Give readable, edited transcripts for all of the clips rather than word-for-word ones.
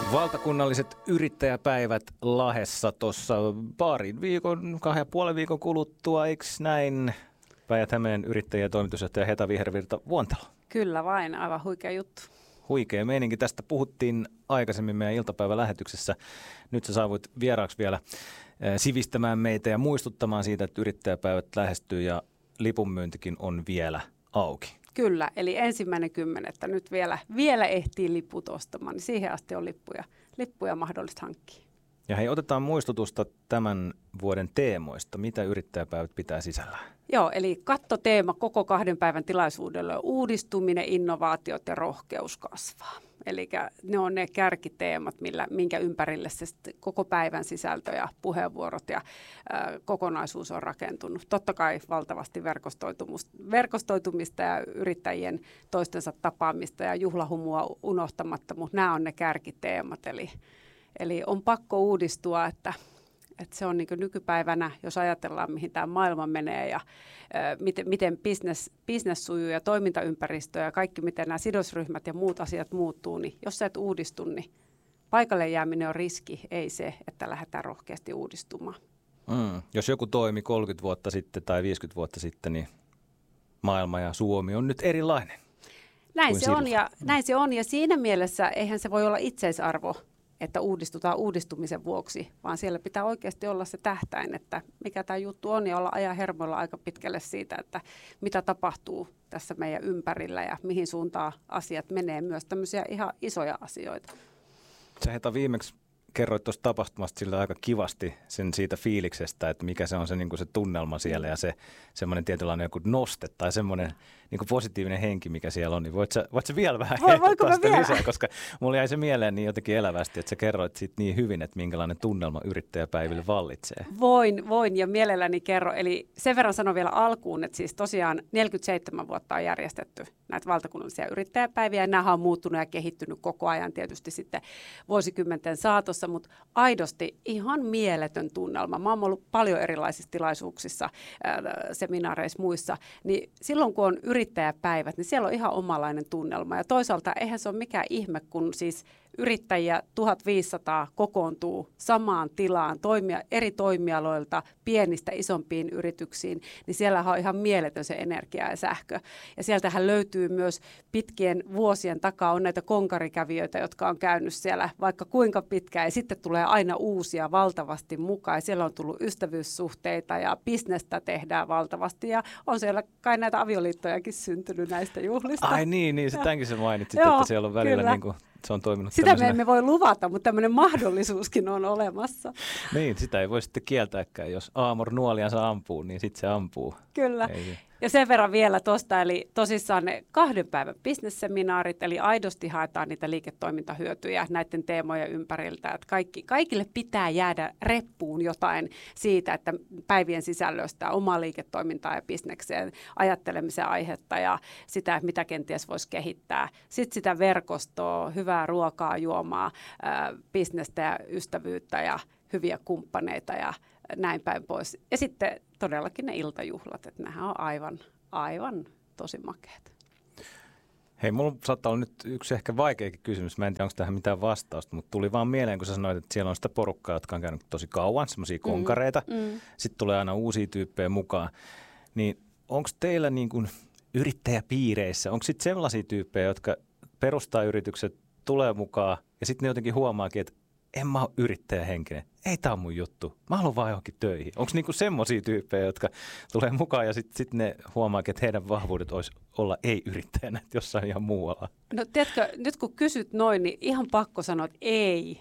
Valtakunnalliset yrittäjäpäivät Lahdessa tuossa parin viikon, 2,5 viikon kuluttua, eikö näin? Päijät-Hämeen yrittäjä ja toimitusjohtaja Heta Vihervirta-Vuontalo. Kyllä vain, aivan huikea juttu. Huikea meininki. Tästä puhuttiin aikaisemmin meidän iltapäivälähetyksessä. Nyt sä saavuit vieraaksi vielä sivistämään meitä ja muistuttamaan siitä, että yrittäjäpäivät lähestyy ja lipunmyyntikin on vielä auki. Kyllä, eli 1.10. nyt vielä ehtii liput ostamaan, niin siihen asti on lippuja mahdollista hankkia. Ja hei, otetaan muistutusta tämän vuoden teemoista. Mitä yrittäjäpäivät pitää sisällään? Joo, eli kattoteema koko 2 päivän tilaisuudelle on uudistuminen, innovaatiot ja rohkeus kasvaa. Eli ne on ne kärkiteemat, minkä ympärille se koko päivän sisältö ja puheenvuorot ja kokonaisuus on rakentunut. Totta kai valtavasti verkostoitumista ja yrittäjien toistensa tapaamista ja juhlahumua unohtamatta, mutta nämä on ne kärkiteemat. Eli on pakko uudistua, että se on niin kuin nykypäivänä, jos ajatellaan, mihin tämä maailma menee ja miten business sujuu ja toimintaympäristö ja kaikki, miten nämä sidosryhmät ja muut asiat muuttuu, niin jos sä et uudistu, niin paikalle jääminen on riski, ei se, että lähdetään rohkeasti uudistumaan. Jos joku toimi 30 vuotta sitten tai 50 vuotta sitten, niin maailma ja Suomi on nyt erilainen. Näin se on ja siinä mielessä eihän se voi olla itseisarvo, että uudistutaan uudistumisen vuoksi, vaan siellä pitää oikeasti olla se tähtäin, että mikä tämä juttu on ja olla ajan hermoilla aika pitkälle siitä, että mitä tapahtuu tässä meidän ympärillä ja mihin suuntaan asiat menee, myös tämmöisiä ihan isoja asioita. Sä Heta viimeksi kerroit tuosta tapahtumasta sillä aika kivasti sen siitä fiiliksestä, että mikä se on se, niin kuin se tunnelma siellä ja se semmoinen tietynlainen joku noste tai semmoinen niin kuin positiivinen henki, mikä siellä on. Niin voit sä vielä vähän ehdottaa sitä lisää, koska mulla jäi se mieleen niin jotenkin elävästi, että sä kerroit siitä niin hyvin, että minkälainen tunnelma yrittäjäpäiville vallitsee. Voin ja mielelläni kerro. Eli sen verran sanon vielä alkuun, että siis tosiaan 47 vuotta on järjestetty näitä valtakunnallisia yrittäjäpäiviä ja nämä on muuttunut ja kehittynyt koko ajan tietysti sitten vuosikymmenten saatossa, mutta aidosti ihan mieletön tunnelma. Mä oon ollut paljon erilaisissa tilaisuuksissa, seminaareissa muissa, niin silloin kun on yrittäjäpäivät, niin siellä on ihan omalainen tunnelma ja toisaalta eihän se ole mikään ihme, kun siis yrittäjiä 1500 kokoontuu samaan tilaan eri toimialoilta pienistä isompiin yrityksiin, niin siellähän on ihan mieletön se energia ja sähkö. Ja sieltähän löytyy myös pitkien vuosien takaa on näitä konkarikävijöitä, jotka on käynyt siellä vaikka kuinka pitkään ja sitten tulee aina uusia valtavasti mukaan. Ja siellä on tullut ystävyyssuhteita ja bisnestä tehdään valtavasti ja on siellä kai näitä avioliittojakin syntynyt näistä juhlista. Ai niin, tämänkin sä mainitsit, että siellä on välillä niin kuin se on toiminut sitä me emme voi luvata, mutta tämmöinen mahdollisuuskin on olemassa. Niin, sitä ei voi sitten kieltääkään. Jos Aamor nuoliansa ampuu, niin sitten se ampuu. Kyllä. Ja sen verran vielä tuosta, eli tosissaan ne 2 päivän business-seminaarit, eli aidosti haetaan niitä liiketoimintahyötyjä näiden teemojen ympäriltä. Että kaikille pitää jäädä reppuun jotain siitä, että päivien sisällöstä omaa liiketoimintaa ja bisnekseen ajattelemisen aihetta ja sitä, mitä kenties voisi kehittää. Sitten sitä verkostoa, hyvää ruokaa, juomaa, bisnestä ja ystävyyttä ja hyviä kumppaneita ja näin päin pois. Ja sitten todellakin ne iltajuhlat, että nämä on aivan tosi makeat. Hei, mulla saattaa olla nyt yksi ehkä vaikeakin kysymys. Mä en tiedä, onko tähän mitään vastausta, mutta tuli vaan mieleen, kun sä sanoit, että siellä on sitä porukkaa, jotka on käynyt tosi kauan, semmoisia konkareita. Sitten tulee aina uusia tyyppejä mukaan. Niin onko teillä niin kuin yrittäjäpiireissä, onko sitten sellaisia tyyppejä, jotka perustaa yritykset, tulee mukaan ja sitten ne jotenkin huomaakin, että en mä ole yrittäjähenkinen. Ei tää on mun juttu. Mä haluan vaan johonkin töihin. Onko niinku semmosia tyyppejä, jotka tulee mukaan ja sit ne huomaakin, että heidän vahvuudet olisi olla ei-yrittäjänä jossain ihan muualla? No tiedätkö, nyt kun kysyt noin, niin ihan pakko sanoa, että ei.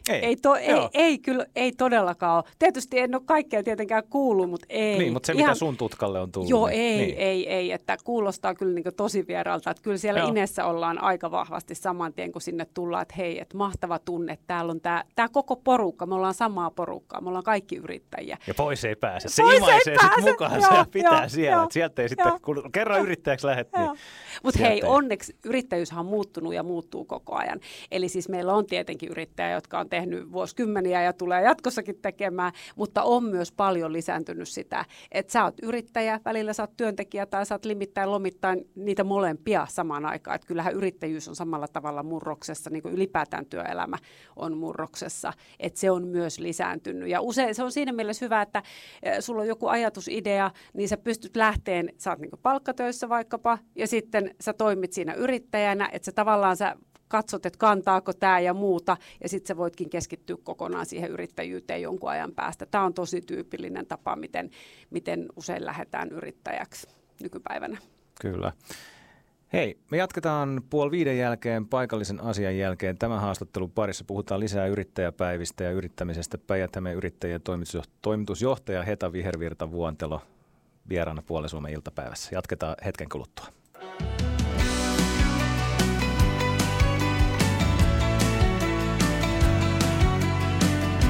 Ei todellakaan ole. Tietysti en ole kaikkea tietenkään kuullut, mutta ei. Niin, mutta se mitä sun tutkalle on tullut. Joo, niin, ei. Että kuulostaa kyllä niin tosi vieraalta. Että kyllä siellä Inessä ollaan aika vahvasti saman tien, kun sinne tullaan, että hei, että mahtava tunne. Täällä on tämä koko porukka, me ollaan samaa porukkaa. porukkaa. Me ollaan kaikki yrittäjiä. Ja pois ei pääse. Se imaisee sitten mukaan, se pitää siellä. Että sieltä ei sitten, kun kerran yrittäjäksi lähdet, niin mutta hei, onneksi yrittäjyyshän on muuttunut ja muuttuu koko ajan. Eli siis meillä on tietenkin yrittäjiä, jotka on tehnyt vuosikymmeniä ja tulee jatkossakin tekemään, mutta on myös paljon lisääntynyt sitä, että sä oot yrittäjä, välillä sä oot työntekijä tai sä oot limittäin lomittain niitä molempia samaan aikaan. Että kyllähän yrittäjyys on samalla tavalla murroksessa, niin kuin ylipäätään työelämä on murroksessa, että se on myös lisääntynyt. Ja usein se on siinä mielessä hyvä, että sulla on joku ajatusidea, niin sä pystyt lähteen, sä oot niin kuin palkkatöissä vaikkapa, ja sitten sä toimit siinä yrittäjänä, että sä tavallaan sä katsot, että kantaako tämä ja muuta, ja sitten sä voitkin keskittyä kokonaan siihen yrittäjyyteen jonkun ajan päästä. Tämä on tosi tyypillinen tapa, miten usein lähdetään yrittäjäksi nykypäivänä. Kyllä. Hei, me jatketaan 4:30 jälkeen, paikallisen asian jälkeen. Tämän haastattelun parissa puhutaan lisää yrittäjäpäivistä ja yrittämisestä. Päijät-Hämeen yrittäjien toimitusjohtaja Heta Vihervirta-Vuontelo vieraana Puolen Suomen iltapäivässä. Jatketaan hetken kuluttua.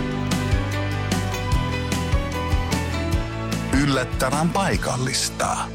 Yllättävän paikallista.